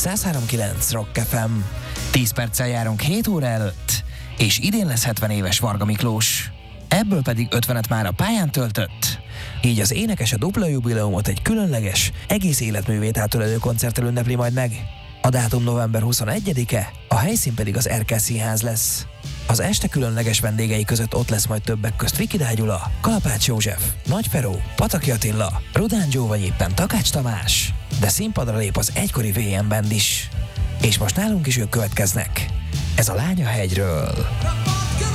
103.9 Rock FM. 10 perccel járunk 7 óra előtt, és idén lesz 70 éves Varga Miklós. Ebből pedig 50-et már a pályán töltött. Így az énekes a dupla jubileumot egy különleges, egész életművét átölelő koncerttel ünnepli majd meg. A dátum november 21-e, a helyszín pedig az Erkel Színház lesz. Az este különleges vendégei között ott lesz majd többek közt Viki Gyula, Kalapács József, Nagy Feró, Pataki Attila, Rudán Joe vagy éppen Takács Tamás, de színpadra lép az egykori VM Band is. És most nálunk is ők következnek. Ez a Lány a hegyről.